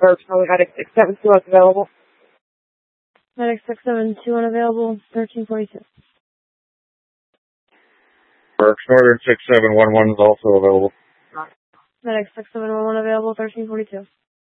Berks Northern Medic 672 is available. Medic 672 unavailable, 1342. Berks Northern 6711 is also available. Medic 6711 available, 1342.